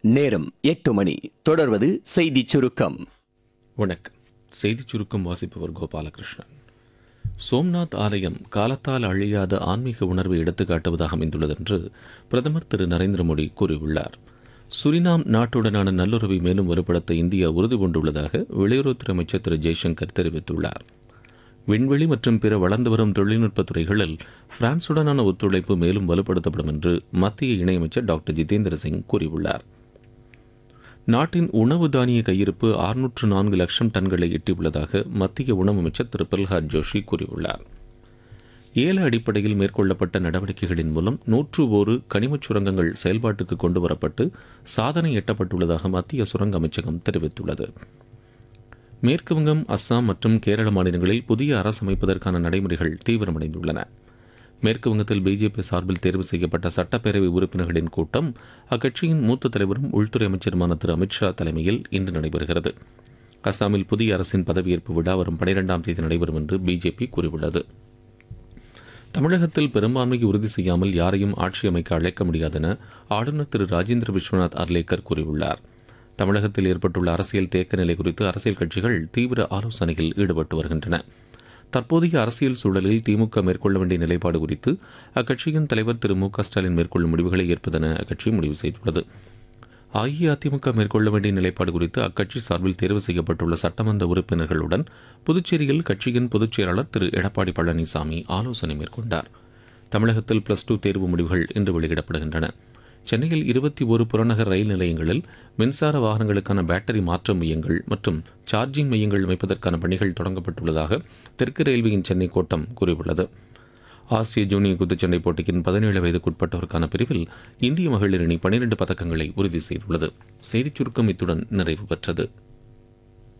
நேரம் 8 மணி. தொடர்வது செய்திச் சுருக்கம். வணக்கம். செய்திச் சுருக்கம் வாசிப்பவர் கோபாலகிருஷ்ணன். சோம்நாத் ஆலயம் காலத்தால் அழியாத ஆன்மீக உணர்வை எடுத்துக்காட்டுவதாக அமைந்துள்ளது என்று பிரதமர் திரு நரேந்திர மோடி கூறியுள்ளார். சுரினாம் நாட்டுடனான நல்லுறவை மேலும் வலுப்படுத்த இந்தியா உறுதி பூண்டுள்ளதாக வெளியுறவுத்துறை அமைச்சர் திரு ஜெய்சங்கர் தெரிவித்துள்ளார். விண்வெளி மற்றும் பிற வளர்ந்து வரும் தொழில்நுட்ப துறைகளில் பிரான்சுடனான ஒத்துழைப்பு மேலும் வலுப்படுத்தப்படும் என்று மத்திய இணையமைச்சர் டாக்டர் ஜிதேந்திர சிங் கூறியுள்ளார். நாட்டின் உணவு தானிய கையிருப்பு 604 லட்சம் டன்களை எட்டியுள்ளதாக மத்திய உணவு அமைச்சர் திரு பிரல்ஹாத் ஜோஷி கூறியுள்ளார். ஏல அடிப்படையில் மேற்கொள்ளப்பட்ட நடவடிக்கைகளின் மூலம் 101 கனிமச் சுரங்கங்கள் செயல்பாட்டுக்கு கொண்டுவரப்பட்டு சாதனை எட்டப்பட்டுள்ளதாக மத்திய சுரங்க அமைச்சகம் தெரிவித்துள்ளது. மேற்குவங்கம், அஸ்ஸாம் மற்றும் கேரள மாநிலங்களில் புதிய அரசு அமைப்பதற்கான நடைமுறைகள் தீவிரமடைந்துள்ளன. மேற்குவங்கத்தில் பிஜேபி சார்பில் தேர்வு செய்யப்பட்ட சட்டப்பேரவை உறுப்பினர்களின் கூட்டம் அக்கட்சியின் மூத்த தலைவரும் உள்துறை அமைச்சருமான திரு அமித்ஷா தலைமையில் இன்று நடைபெறுகிறது. அஸ்ஸாமில் புதிய அரசின் பதவியேற்பு விழா வரும் 12ஆம் தேதி நடைபெறும் என்று பிஜேபி கூறியுள்ளது. தமிழகத்தில் பெரும்பான்மையை உறுதி செய்யாமல் யாரையும் ஆட்சி அமைக்க அழைக்க முடியாதென ஆளுநர் திரு ராஜேந்திர விஸ்வநாத் அர்லேக்கர் கூறியுள்ளார். தமிழகத்தில் ஏற்பட்டுள்ள அரசியல் தேக்க நிலை குறித்து அரசியல் கட்சிகள் தீவிர ஆலோசனையில் ஈடுபட்டு வருகின்றன. தற்போதைய அரசியல் சூழலில் திமுக மேற்கொள்ள வேண்டிய நிலைப்பாடு குறித்து அக்கட்சியின் தலைவர் திரு மு.க. ஸ்டாலின் மேற்கொள்ளும் முடிவுகளை ஏற்பதென அக்கட்சி முடிவு செய்துள்ளது. அஇஅதிமுக மேற்கொள்ள வேண்டிய நிலைப்பாடு குறித்து அக்கட்சி சார்பில் தேர்வு செய்யப்பட்டுள்ள சட்டமன்ற உறுப்பினர்களுடன் புதுச்சேரியில் கட்சியின் பொதுச் செயலாளர் திரு எடப்பாடி பழனிசாமி ஆலோசனை மேற்கொண்டார். தமிழகத்தில் +2 தேர்வு முடிவுகள் இன்று வெளியிடப்படுகின்றன. சென்னையில் 21 புறநகர் ரயில் நிலையங்களில் மின்சார வாகனங்களுக்கான பேட்டரி மாற்று மையங்கள் மற்றும் சார்ஜிங் மையங்கள் அமைப்பதற்கான பணிகள் தொடங்கப்பட்டுள்ளதாக தெற்கு ரயில்வேயின் சென்னை கோட்டம் கூறியுள்ளது. ஆசிய ஜூனியர் குத்துச்சண்டை போட்டியின் 17 வயதுக்குட்பட்டோருக்கான பிரிவில் இந்திய மகளிர் அணி 12 பதக்கங்களை உறுதி செய்துள்ளது. செய்திச் சுருக்கம் இத்துடன் நிறைவு பெற்றது.